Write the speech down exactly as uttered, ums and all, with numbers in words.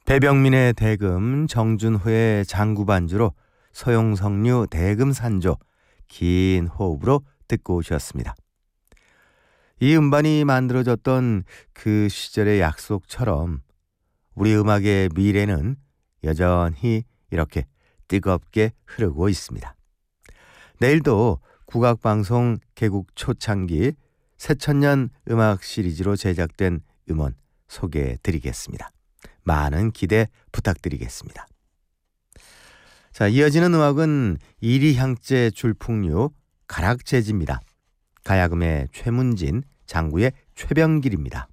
배병민의 대금, 정준호의 장구 반주로 서용석류 대금 산조, 긴 호흡으로 듣고 오셨습니다. 이 음반이 만들어졌던 그 시절의 약속처럼 우리 음악의 미래는 여전히 이렇게 뜨겁게 흐르고 있습니다. 내일도 국악방송 개국 초창기 새천년 음악 시리즈로 제작된 음원 소개해 드리겠습니다. 많은 기대 부탁드리겠습니다. 자, 이어지는 음악은 이리향재 줄풍류 가락재즈입니다. 가야금의 최문진, 장구의 최병길입니다.